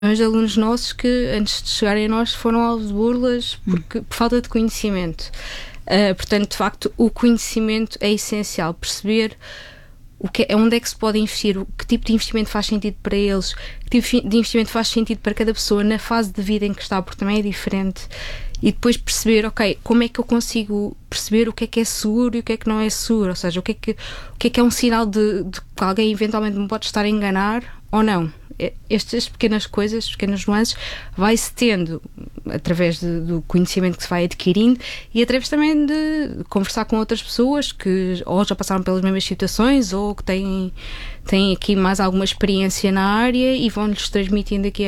de alunos nossos que antes de chegarem a nós foram alvo de burlas por falta de conhecimento. Portanto, de facto, o conhecimento é essencial. Perceber onde é que se pode investir, que tipo de investimento faz sentido para eles, que tipo de investimento faz sentido para cada pessoa na fase de vida em que está, porque também é diferente. E depois perceber, como é que eu consigo perceber o que é seguro e o que é que não é seguro, ou seja, o que é um sinal de que alguém eventualmente me pode estar a enganar ou não. Estas pequenas coisas, pequenas nuances, vai-se tendo através do conhecimento que se vai adquirindo e através também de conversar com outras pessoas que ou já passaram pelas mesmas situações ou que têm aqui mais alguma experiência na área e vão-lhes transmitindo aqui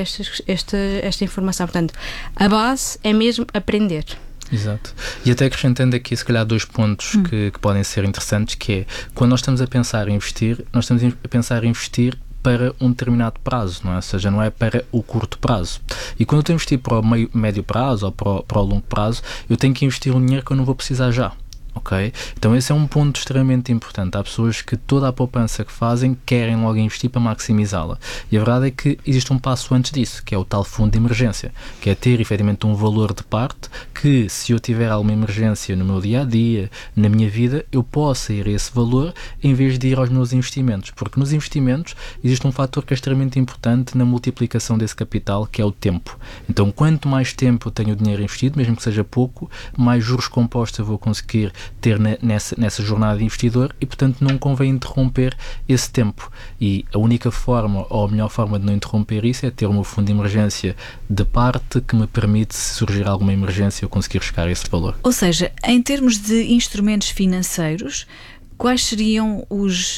esta informação. Portanto, a base é mesmo aprender. Exato. E até acrescentando aqui, se calhar, 2 pontos que podem ser interessantes, que é, quando nós estamos a pensar em investir, nós estamos a pensar em investir para um determinado prazo, não é? Ou seja, não é para o curto prazo. E quando eu estou a investir para o médio prazo ou para o longo prazo, eu tenho que investir um dinheiro que eu não vou precisar já. Ok? Então esse é um ponto extremamente importante. Há pessoas que toda a poupança que fazem querem logo investir para maximizá-la. E a verdade é que existe um passo antes disso, que é o tal fundo de emergência, que é ter efetivamente um valor de parte que, se eu tiver alguma emergência no meu dia-a-dia, na minha vida, eu possa ir a esse valor em vez de ir aos meus investimentos. Porque nos investimentos existe um fator que é extremamente importante na multiplicação desse capital, que é o tempo. Então, quanto mais tempo eu tenho o dinheiro investido, mesmo que seja pouco, mais juros compostos eu vou conseguir ter nessa jornada de investidor e, portanto, não convém interromper esse tempo. E a única forma, ou a melhor forma de não interromper isso é ter o meu fundo de emergência de parte que me permite, se surgir alguma emergência, eu conseguir chegar a esse valor. Ou seja, em termos de instrumentos financeiros, quais seriam os...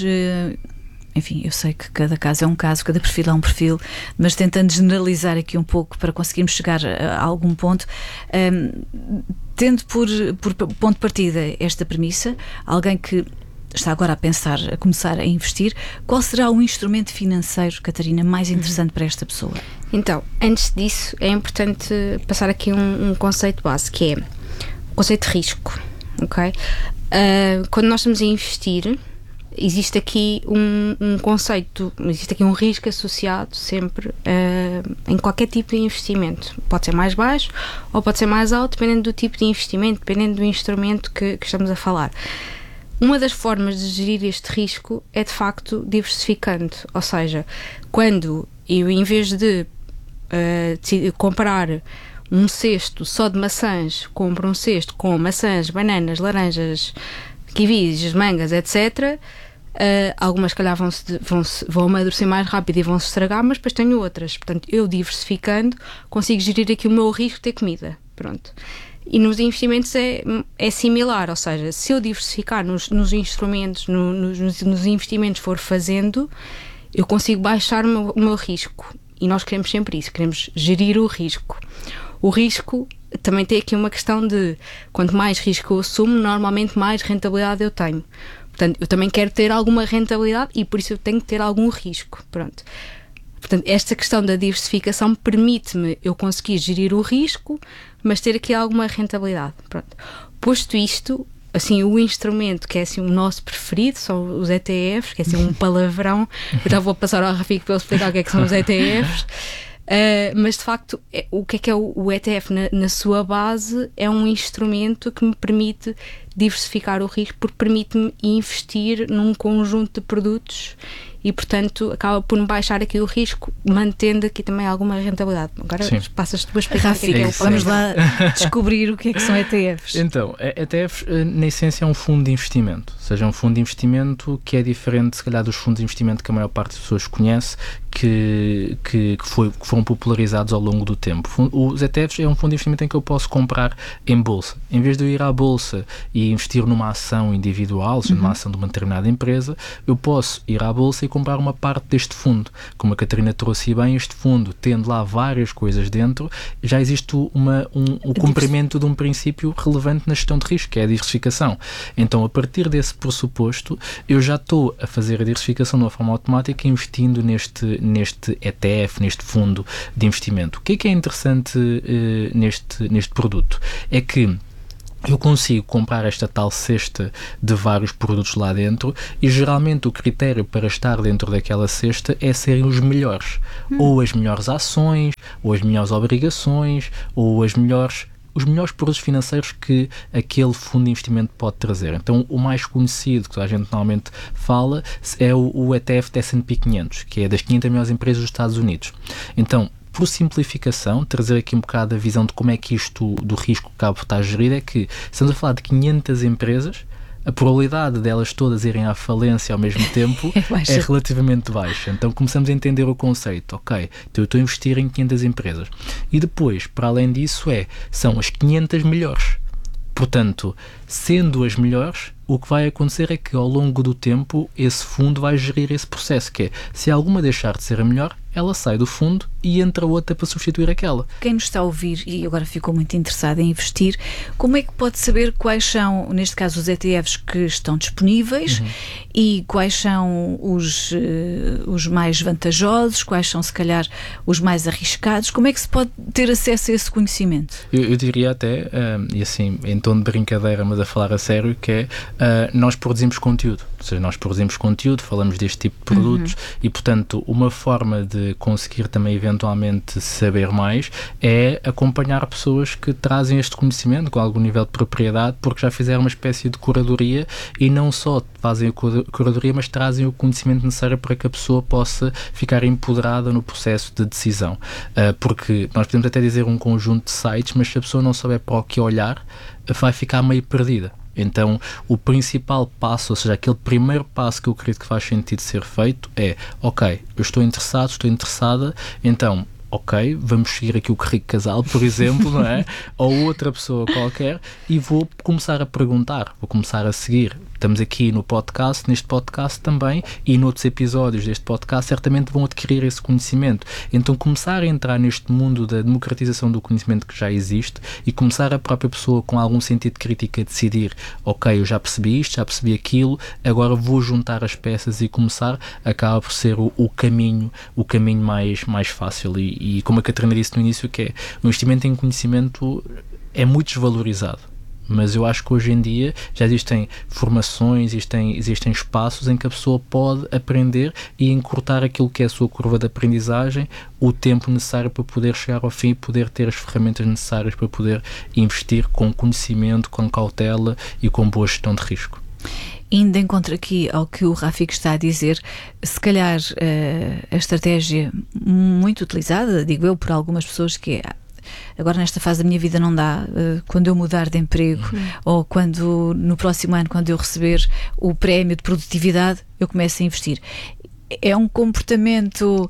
Enfim, eu sei que cada caso é um caso, cada perfil é um perfil, mas tentando generalizar aqui um pouco para conseguirmos chegar a algum ponto, tendo por ponto de partida esta premissa, alguém que está agora a pensar, a começar a investir, qual será o instrumento financeiro, Catarina, mais interessante para esta pessoa? Então, antes disso, é importante passar aqui um conceito base, que é o conceito de risco, ok? Quando nós estamos a investir, existe aqui um conceito, existe aqui um risco associado sempre em qualquer tipo de investimento. Pode ser mais baixo ou pode ser mais alto, dependendo do tipo de investimento, dependendo do instrumento que estamos a falar. Uma das formas de gerir este risco é, de facto, diversificando. Ou seja, quando eu, em vez de comprar um cesto só de maçãs, compro um cesto com maçãs, bananas, laranjas, kiwis, mangas, etc., algumas, se calhar, vão amadurecer mais rápido e vão se estragar, mas depois tenho outras. Portanto, eu diversificando, consigo gerir aqui o meu risco de ter comida. Pronto. E nos investimentos é similar, ou seja, se eu diversificar nos instrumentos, nos investimentos for fazendo, eu consigo baixar o meu risco. E nós queremos sempre isso, queremos gerir o risco. O risco também tem aqui uma questão de, quanto mais risco eu assumo, normalmente mais rentabilidade eu tenho. Portanto, eu também quero ter alguma rentabilidade e por isso eu tenho que ter algum risco. Pronto. Portanto, esta questão da diversificação permite-me eu conseguir gerir o risco, mas ter aqui alguma rentabilidade. Pronto. Posto isto, assim, o instrumento que é assim, o nosso preferido são os ETFs, que é assim, um palavrão. Eu já vou passar ao Rafico para ele explicar o que é que são os ETFs. Mas de facto, o que é o ETF na sua base? É um instrumento que me permite diversificar o risco, porque permite-me investir num conjunto de produtos e, portanto, acaba por me baixar aqui o risco, mantendo aqui também alguma rentabilidade. Agora passas-te a explicar. Rafico, vamos lá descobrir o que é que são ETFs. Então, ETFs, na essência, é um fundo de investimento. Ou seja, é um fundo de investimento que é diferente, se calhar, dos fundos de investimento que a maior parte das pessoas conhece, que foram popularizados ao longo do tempo. Os ETFs é um fundo de investimento em que eu posso comprar em bolsa. Em vez de eu ir à bolsa e investir numa ação individual, seja numa ação de uma determinada empresa, eu posso ir à bolsa e comprar uma parte deste fundo. Como a Catarina trouxe bem, este fundo, tendo lá várias coisas dentro, já existe o cumprimento de um princípio relevante na gestão de risco, que é a diversificação. Então, a partir desse pressuposto, eu já estou a fazer a diversificação de uma forma automática, investindo neste ETF, neste fundo de investimento. O que é interessante neste produto? É que eu consigo comprar esta tal cesta de vários produtos lá dentro e geralmente o critério para estar dentro daquela cesta é serem os melhores. Ou as melhores ações, ou as melhores obrigações, ou os melhores produtos financeiros que aquele fundo de investimento pode trazer. Então, o mais conhecido, que a gente normalmente fala, é o ETF da S&P 500, que é das 500 melhores empresas dos Estados Unidos. Então, por simplificação, trazer aqui um bocado a visão de como é que isto do risco que acaba por estar gerido, é que estamos a falar de 500 empresas, a probabilidade delas todas irem à falência ao mesmo tempo é relativamente baixa. Então começamos a entender o conceito. Ok, então eu estou a investir em 500 empresas. E depois, para além disso, são as 500 melhores. Portanto, sendo as melhores, o que vai acontecer é que ao longo do tempo esse fundo vai gerir esse processo, que é, se alguma deixar de ser a melhor, ela sai do fundo e entra outra para substituir aquela. Quem nos está a ouvir e agora ficou muito interessado em investir, como é que pode saber quais são, neste caso, os ETFs que estão disponíveis e quais são os mais vantajosos, quais são, se calhar, os mais arriscados? Como é que se pode ter acesso a esse conhecimento? Eu diria até, e assim, em tom de brincadeira, mas a falar a sério, que é, nós produzimos conteúdo. Ou seja, nós produzimos conteúdo, falamos deste tipo de produtos e, portanto, uma forma de conseguir também eventualmente saber mais é acompanhar pessoas que trazem este conhecimento com algum nível de propriedade, porque já fizeram uma espécie de curadoria e não só fazem a curadoria, mas trazem o conhecimento necessário para que a pessoa possa ficar empoderada no processo de decisão. Porque nós podemos até dizer um conjunto de sites, mas se a pessoa não souber para o que olhar, vai ficar meio perdida. Então, o principal passo, ou seja, aquele primeiro passo que eu acredito que faz sentido ser feito é, ok, eu estou interessado, estou interessada, então, ok, vamos seguir aqui o Rico Casal, por exemplo, não é? Ou outra pessoa qualquer, e vou começar a perguntar, vou começar a seguir. Estamos aqui no podcast, neste podcast também, e noutros episódios deste podcast certamente vão adquirir esse conhecimento. Então começar a entrar neste mundo da democratização do conhecimento que já existe e começar a própria pessoa com algum sentido de crítica a decidir, ok, eu já percebi isto, já percebi aquilo, agora vou juntar as peças e começar, acaba por ser o caminho mais fácil. E como a Catarina disse no início, que é, o investimento em conhecimento é muito desvalorizado. Mas eu acho que hoje em dia já existem formações, existem espaços em que a pessoa pode aprender e encurtar aquilo que é a sua curva de aprendizagem, o tempo necessário para poder chegar ao fim e poder ter as ferramentas necessárias para poder investir com conhecimento, com cautela e com boa gestão de risco. Indo em contra aqui ao que o Rafik está a dizer, se calhar a estratégia muito utilizada, digo eu, por algumas pessoas, que é: agora nesta fase da minha vida não dá, quando eu mudar de emprego ou quando no próximo ano, quando eu receber o prémio de produtividade, eu começo a investir. É um comportamento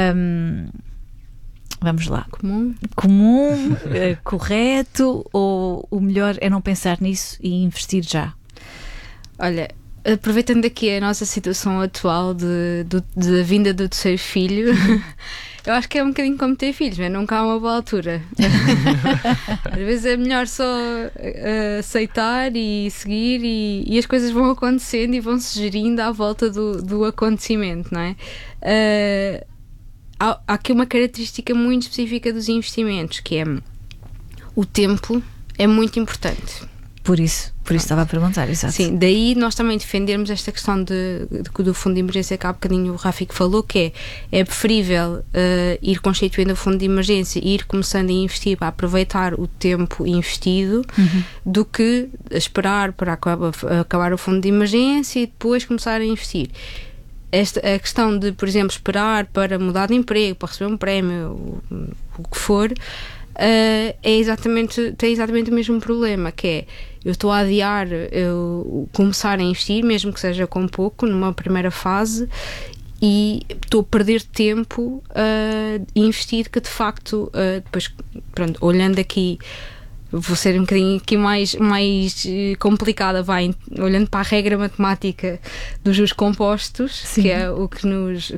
vamos lá, comum correto, ou o melhor é não pensar nisso e investir já? Olha, aproveitando aqui a nossa situação atual de vinda do terceiro filho, eu acho que é um bocadinho como ter filhos, mas nunca há uma boa altura. Às vezes é melhor só aceitar e seguir, e as coisas vão acontecendo e vão se gerindo à volta do acontecimento, não é? Há aqui uma característica muito específica dos investimentos, que é o tempo é muito importante. Por isso estava a perguntar, exato. Sim, daí nós também defendermos esta questão do fundo de emergência, que há bocadinho o Rafik falou, que é preferível ir constituindo o fundo de emergência e ir começando a investir para aproveitar o tempo investido do que esperar para acabar o fundo de emergência e depois começar a investir. A questão de, por exemplo, esperar para mudar de emprego, para receber um prémio, o que for, tem exatamente o mesmo problema, que é: eu estou a adiar eu começar a investir, mesmo que seja com pouco, numa primeira fase, e estou a perder tempo a investir, que de facto, depois, pronto, olhando aqui, vou ser um bocadinho aqui mais complicada, olhando para a regra matemática dos juros compostos. Sim. Que é o que nos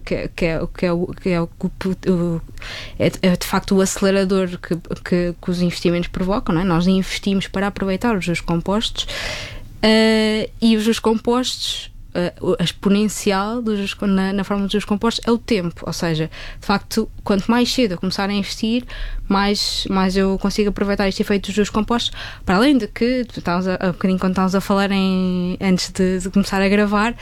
é de facto o acelerador que os investimentos provocam, não é? Nós investimos para aproveitar os juros compostos, e os juros compostos a exponencial na forma dos juros compostos é o tempo, ou seja, de facto, quanto mais cedo eu começar a investir, mais eu consigo aproveitar este efeito dos juros compostos, para além de que, há bocadinho quando estávamos a falar antes de começar a gravar,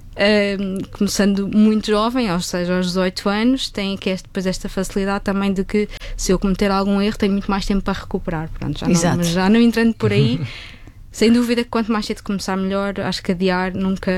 começando muito jovem, ou seja, aos 18 anos, tem aqui depois esta facilidade também de que se eu cometer algum erro tenho muito mais tempo para recuperar. Pronto, já não entrando por aí, sem dúvida que quanto mais cedo começar melhor, acho que adiar nunca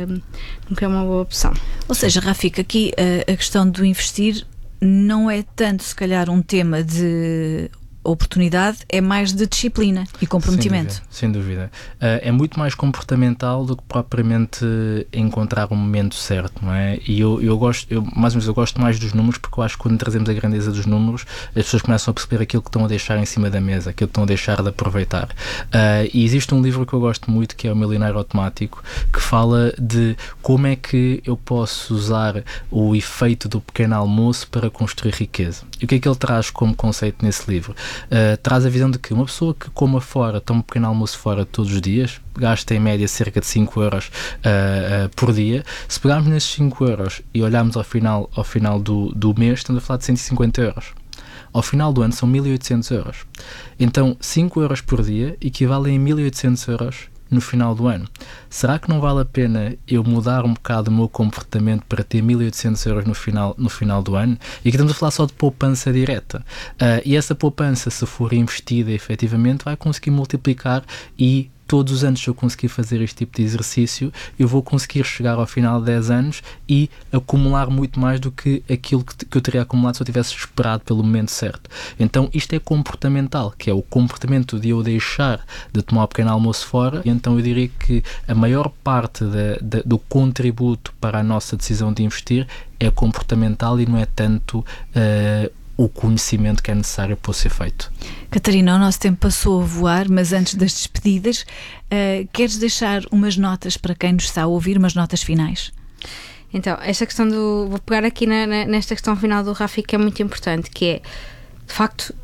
é uma boa opção. Ou seja, Rafik, aqui a questão do investir não é tanto se calhar um tema de oportunidade, é mais de disciplina e comprometimento. Sem dúvida. É muito mais comportamental do que propriamente encontrar um momento certo, não é? E eu gosto mais dos números, porque eu acho que quando trazemos a grandeza dos números, as pessoas começam a perceber aquilo que estão a deixar em cima da mesa, aquilo que estão a deixar de aproveitar. E existe um livro que eu gosto muito, que é O Milionário Automático, que fala de como é que eu posso usar o efeito do pequeno almoço para construir riqueza. E o que é que ele traz como conceito nesse livro? Traz a visão de que uma pessoa que coma fora, toma um pequeno almoço fora todos os dias, gasta em média cerca de 5 euros por dia. Se pegarmos nesses 5 euros e olharmos ao final do mês, estamos a falar de 150 euros. Ao final do ano são 1.800 euros. Então 5 euros por dia equivalem a 1.800 euros no final do ano. Será que não vale a pena eu mudar um bocado o meu comportamento para ter 1.800 euros no final do ano? E aqui estamos a falar só de poupança direta. E essa poupança, se for investida efetivamente, vai conseguir multiplicar, e todos os anos, se eu conseguir fazer este tipo de exercício, eu vou conseguir chegar ao final de 10 anos e acumular muito mais do que aquilo que eu teria acumulado se eu tivesse esperado pelo momento certo. Então isto é comportamental, que é o comportamento de eu deixar de tomar o pequeno almoço fora. E então eu diria que a maior parte do contributo para a nossa decisão de investir é comportamental e não é tanto o conhecimento que é necessário para ser feito. Catarina, o nosso tempo passou a voar, mas antes das despedidas, queres deixar umas notas para quem nos está a ouvir, umas notas finais? Então, esta questão vou pegar aqui nesta questão final do Rafik, que é muito importante, que é, de facto,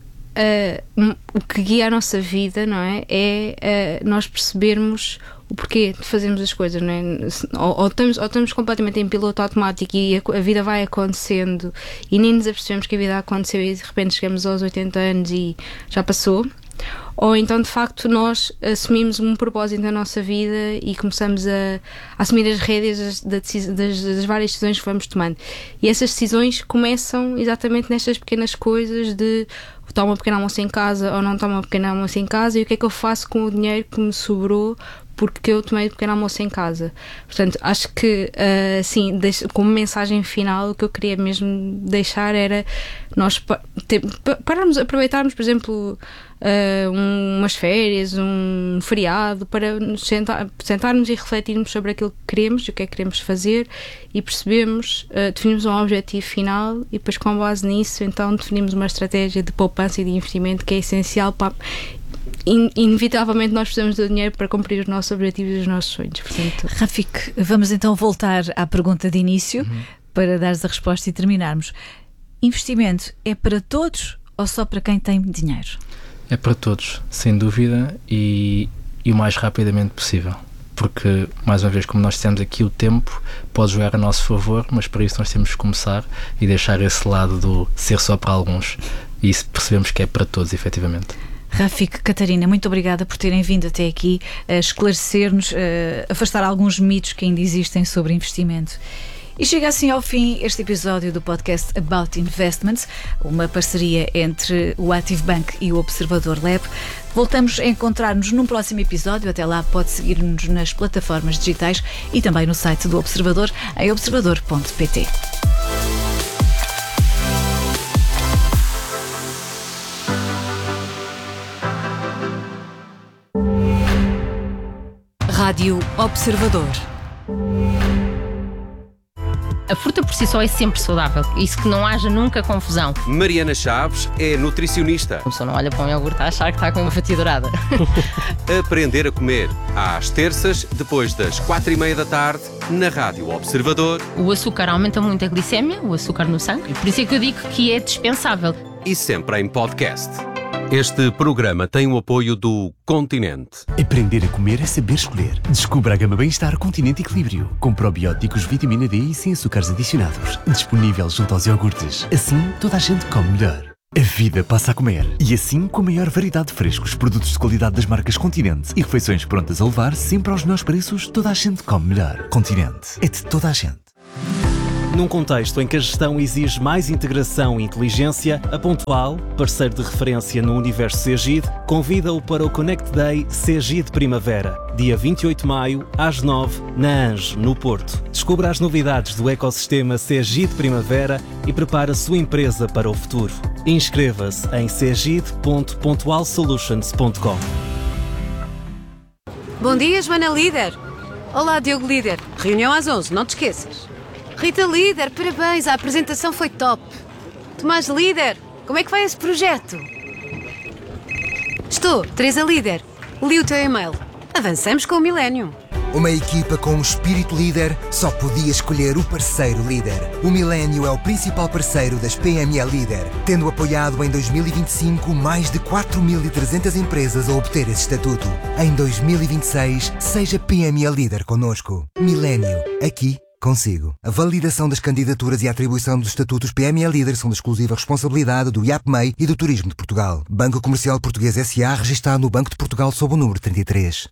o que guia a nossa vida, não é? É nós percebermos o porquê de fazermos as coisas, não é? Ou estamos completamente em piloto automático e a vida vai acontecendo e nem nos apercebemos que a vida aconteceu e de repente chegamos aos 80 anos e já passou. Ou então, de facto, nós assumimos um propósito na nossa vida e começamos a assumir as rédeas das várias decisões que vamos tomando. E essas decisões começam exatamente nestas pequenas coisas de tomar um pequeno almoço em casa ou não tomar um pequeno almoço em casa, e o que é que eu faço com o dinheiro que me sobrou porque eu tomei um pequeno almoço em casa. Portanto, acho que, assim, como mensagem final, o que eu queria mesmo deixar era nós aproveitarmos, por exemplo, umas férias, um feriado, para nos sentarmos e refletirmos sobre aquilo que queremos e o que é que queremos fazer, e percebemos, definimos um objetivo final e depois, com base nisso, então definimos uma estratégia de poupança e de investimento que é essencial para... Inevitavelmente nós precisamos do dinheiro para cumprir os nossos objetivos e os nossos sonhos. Portanto... Rafik, vamos então voltar à pergunta de início para dares a resposta e terminarmos. Investimento é para todos ou só para quem tem dinheiro? É para todos, sem dúvida, e o mais rapidamente possível. Porque, mais uma vez, como nós dissemos aqui, o tempo pode jogar a nosso favor, mas para isso nós temos que começar e deixar esse lado do ser só para alguns. E isso percebemos que é para todos, efetivamente. Rafik, Catarina, muito obrigada por terem vindo até aqui a esclarecer-nos, a afastar alguns mitos que ainda existem sobre investimento. E chega assim ao fim este episódio do podcast About Investments, uma parceria entre o Active Bank e o Observador Lab. Voltamos a encontrar-nos num próximo episódio. Até lá pode seguir-nos nas plataformas digitais e também no site do Observador, em observador.pt. Rádio Observador. A fruta por si só é sempre saudável, isso que não haja nunca confusão. Mariana Chaves é nutricionista. A pessoa não olha para um iogurte a achar que está com uma fatia dourada. Aprender a comer, às terças, depois das 4:30 da tarde, na Rádio Observador. O açúcar aumenta muito a glicémia, o açúcar no sangue, e por isso é que eu digo que é dispensável. E sempre em podcast. Este programa tem o apoio do Continente. Aprender a comer é saber escolher. Descubra a gama Bem-Estar Continente Equilíbrio, com probióticos, vitamina D e sem açúcares adicionados. Disponível junto aos iogurtes. Assim, toda a gente come melhor. A vida passa a comer. E assim, com a maior variedade de frescos, produtos de qualidade das marcas Continente e refeições prontas a levar sempre aos melhores preços, toda a gente come melhor. Continente. É de toda a gente. Num contexto em que a gestão exige mais integração e inteligência, a Pontual, parceiro de referência no universo Cegid, convida-o para o Connect Day Cegid Primavera, dia 28 de maio, às 9, na ANGE, no Porto. Descubra as novidades do ecossistema Cegid Primavera e prepare a sua empresa para o futuro. Inscreva-se em cegid.pontualsolutions.com. Bom dia, Joana Líder. Olá, Diogo Líder. Reunião às 11, não te esqueças. Rita Líder, parabéns, a apresentação foi top. Tomás Líder, como é que vai esse projeto? Estou, Teresa Líder. Li o teu e-mail. Avançamos com o Millennium. Uma equipa com um espírito líder só podia escolher o parceiro líder. O Millennium é o principal parceiro das PME Líder, tendo apoiado em 2025 mais de 4.300 empresas a obter esse estatuto. Em 2026, seja PME Líder connosco. Millennium, aqui consigo. A validação das candidaturas e a atribuição dos estatutos PME Líder são de exclusiva responsabilidade do IAPMEI e do Turismo de Portugal. Banco Comercial Português S.A. registado no Banco de Portugal sob o número 33.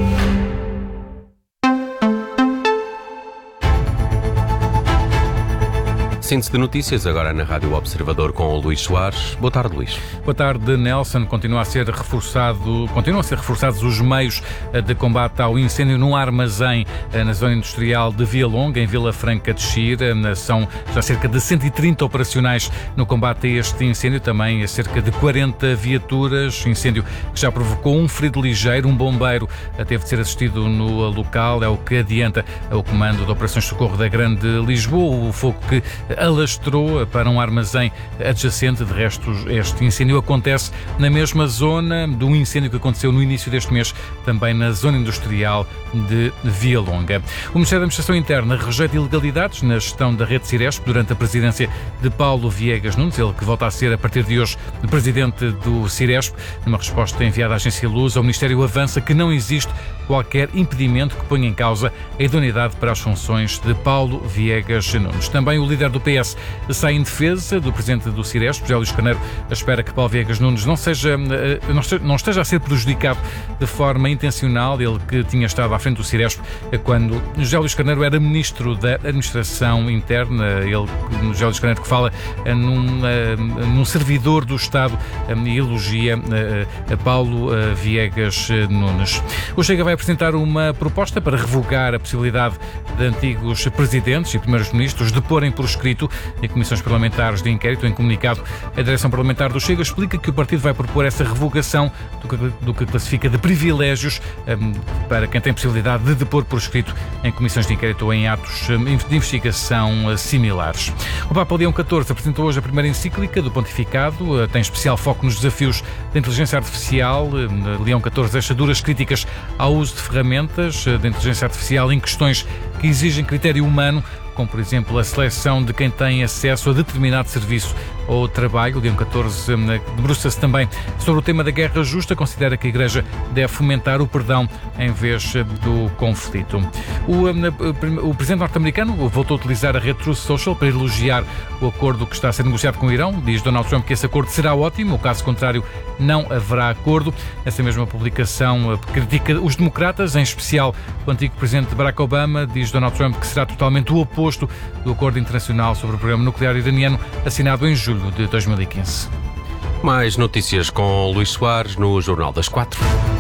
Síntese de notícias agora na Rádio Observador com o Luís Soares. Boa tarde, Luís. Boa tarde, Nelson. Continuam a ser reforçados os meios de combate ao incêndio num armazém na zona industrial de Via Longa, em Vila Franca de Xira. São já cerca de 130 operacionais no combate a este incêndio, também cerca de 40 viaturas. Incêndio que já provocou um ferido ligeiro, um bombeiro teve de ser assistido no local, é o que adianta o Comando de Operações de Socorro da Grande Lisboa. O fogo que alastrou para um armazém adjacente. De resto, este incêndio acontece na mesma zona do incêndio que aconteceu no início deste mês, também na zona industrial de Via Longa. O Ministério da Administração Interna rejeita ilegalidades na gestão da rede Ciresp durante a presidência de Paulo Viegas Nunes, ele que volta a ser, a partir de hoje, presidente do Ciresp. Numa resposta enviada à agência Luz, o Ministério avança que não existe qualquer impedimento que ponha em causa a idoneidade para as funções de Paulo Viegas Nunes. Também o líder do PS sai em defesa do presidente do Ciresp, José Luís Carneiro, espera que Paulo Viegas Nunes não esteja a ser prejudicado de forma intencional. Ele que tinha estado à frente do Ciresp quando José Luís Carneiro era Ministro da Administração Interna. José Luís Carneiro, que fala num servidor do Estado e elogia Paulo Viegas Nunes. O Chega vai apresentar uma proposta para revogar a possibilidade de antigos presidentes e primeiros ministros deporem por escrito em comissões parlamentares de inquérito. Em comunicado, a direção parlamentar do Chega explica que o partido vai propor essa revogação do que classifica de privilégios para quem tem possibilidade de depor por escrito em comissões de inquérito ou em atos de investigação similares. O Papa Leão XIV apresentou hoje a primeira encíclica do pontificado, tem especial foco nos desafios da inteligência artificial. Leão XIV deixa duras críticas ao uso de ferramentas de inteligência artificial em questões que exigem critério humano, como, por exemplo, a seleção de quem tem acesso a determinado serviço ou trabalho. Leão XIV debruça-se também sobre o tema da guerra justa, considera que a Igreja deve fomentar o perdão em vez do conflito. O presidente norte-americano voltou a utilizar a rede Truth Social para elogiar o acordo que está a ser negociado com o Irão. Diz Donald Trump que esse acordo será ótimo, caso contrário não haverá acordo. Essa mesma publicação critica os democratas, em especial o antigo presidente Barack Obama. Diz Donald Trump que será totalmente o oposto do acordo internacional sobre o programa nuclear iraniano assinado em julho de 2015. Mais notícias com Luís Soares no Jornal das 4.